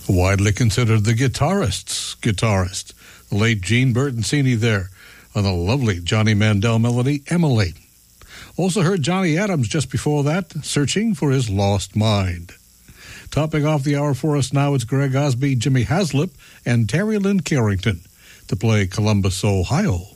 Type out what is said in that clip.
Widely considered the guitarist. The late Gene Bertoncini there on the lovely Johnny Mandel melody, Emily. Also heard Johnny Adams just before that, Searching for His Lost Mind. Topping off the hour for us now, it's Greg Osby, Jimmy Haslip, and Terry Lynn Carrington to play Columbus, Ohio.